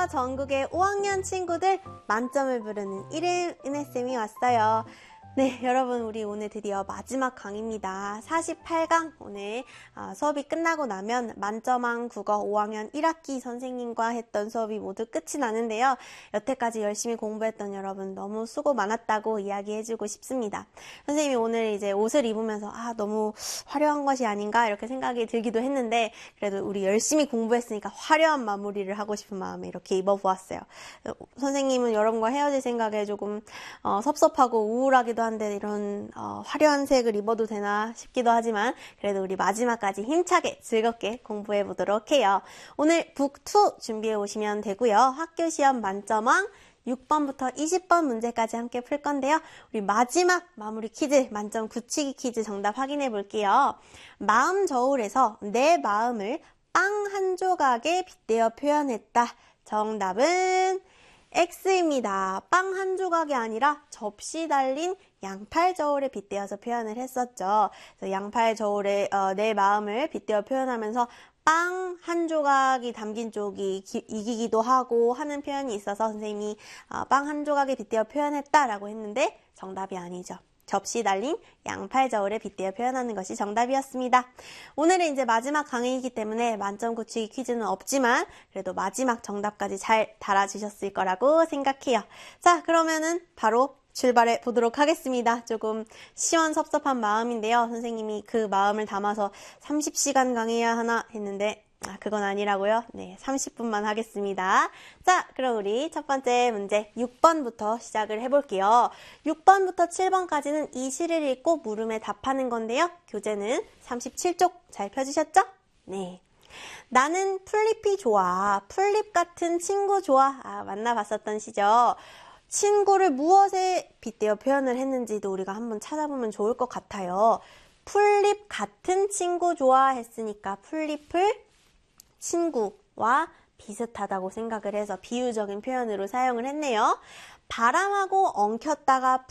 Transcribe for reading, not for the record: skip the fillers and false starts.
드디어 전국의 5학년 친구들 만점을 부르는 일일 은혜쌤이 왔어요. 네, 여러분 우리 오늘 드디어 마지막 강의입니다. 48강 오늘 수업이 끝나고 나면 만점왕 국어 5학년 1학기 선생님과 했던 수업이 모두 끝이 나는데요. 여태까지 열심히 공부했던 여러분 너무 수고 많았다고 이야기해주고 싶습니다. 선생님이 오늘 이제 옷을 입으면서 너무 화려한 것이 아닌가 이렇게 생각이 들기도 했는데 그래도 우리 열심히 공부했으니까 화려한 마무리를 하고 싶은 마음에 이렇게 입어보았어요. 선생님은 여러분과 헤어질 생각에 조금 섭섭하고 우울하기도 한데 이런 화려한 색을 입어도 되나 싶기도 하지만 그래도 우리 마지막까지 힘차게 즐겁게 공부해 보도록 해요. 오늘 북2 준비해 오시면 되고요. 학교 시험 만점왕 6번부터 20번 문제까지 함께 풀 건데요. 우리 마지막 마무리 퀴즈, 만점 굳히기 퀴즈 정답 확인해 볼게요. 마음 저울에서 내 마음을 빵 한 조각에 빗대어 표현했다. 정답은 X입니다. 빵 한 조각이 아니라 접시 달린 양팔 저울에 빗대어서 표현을 했었죠. 그래서 양팔 저울에 내 마음을 빗대어 표현하면서 빵 한 조각이 담긴 쪽이 이기기도 하고 하는 표현이 있어서 선생님이 빵 한 조각에 빗대어 표현했다라고 했는데 정답이 아니죠. 접시 달린 양팔 저울에 빗대어 표현하는 것이 정답이었습니다. 오늘은 이제 마지막 강의이기 때문에 만점 굳히기 퀴즈는 없지만 그래도 마지막 정답까지 잘 달아주셨을 거라고 생각해요. 자, 그러면은 바로 출발해 보도록 하겠습니다. 조금 시원섭섭한 마음인데요. 선생님이 그 마음을 담아서 30시간 강의해야 하나 했는데 그건 아니라고요. 네, 30분만 하겠습니다. 자, 그럼 우리 첫 번째 문제 6번부터 시작을 해볼게요. 6번부터 7번까지는 이 시를 읽고 물음에 답하는 건데요. 교재는 37쪽 잘 펴주셨죠? 네. 나는 풀잎이 좋아. 풀잎 같은 친구 좋아. 만나봤었던 시죠. 친구를 무엇에 빗대어 표현을 했는지도 우리가 한번 찾아보면 좋을 것 같아요. 풀잎 같은 친구 좋아 했으니까 풀잎을 친구와 비슷하다고 생각을 해서 비유적인 표현으로 사용을 했네요. 바람하고 엉켰다가